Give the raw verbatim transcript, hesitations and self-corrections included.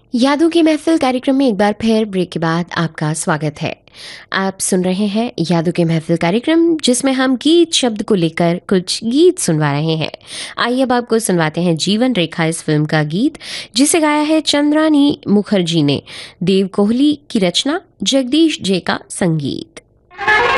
यादों की महफ़िल कार्यक्रम में एक बार फिर ब्रेक के बाद आपका स्वागत है। आप सुन रहे हैं यादों की महफ़िल कार्यक्रम जिसमें हम गीत शब्द को लेकर कुछ गीत सुनवा रहे हैं। आइए अब आपको सुनवाते हैं जीवन रेखा इस फ़िल्म का गीत जिसे गाया है चंद्रानी मुखर्जी ने। देव कोहली की रचना, जगदीश जे का संगीत।